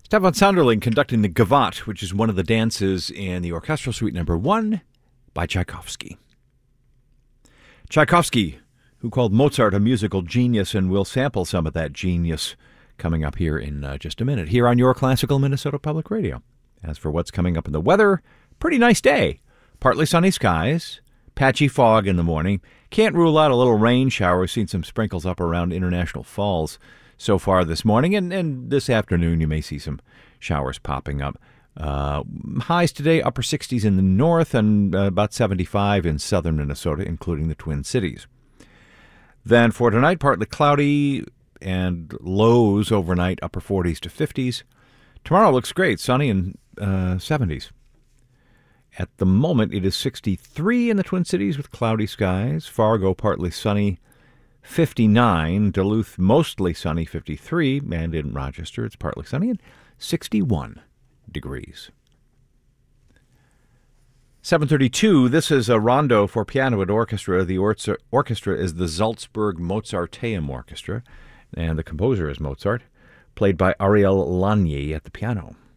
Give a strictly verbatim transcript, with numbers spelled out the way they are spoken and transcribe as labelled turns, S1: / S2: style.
S1: Stefan Sonderling conducting the Gavotte, which is one of the dances in the Orchestral Suite Number One by Tchaikovsky. Tchaikovsky, who called Mozart a musical genius, and we'll sample some of that genius coming up here in uh, just a minute, here on your Classical Minnesota Public Radio. As for what's coming up in the weather, pretty nice day. Partly sunny skies, patchy fog in the morning. Can't rule out a little rain shower. We've seen some sprinkles up around International Falls so far this morning, and, and this afternoon you may see some showers popping up. Uh, highs today, upper sixties in the north and uh, about seventy-five in southern Minnesota, including the Twin Cities. Then for tonight, partly cloudy and lows overnight, upper forties to fifties. Tomorrow looks great, sunny and uh, seventies. At the moment, it is sixty-three in the Twin Cities with cloudy skies. Fargo, partly sunny, fifty-nine. Duluth, mostly sunny, fifty-three. And in Rochester, it's partly sunny and sixty-one degrees. seven thirty-two, this is a rondo for piano and orchestra. The or- orchestra is the Salzburg Mozarteum Orchestra, and the composer is Mozart, played by Ariel Lanier at the piano.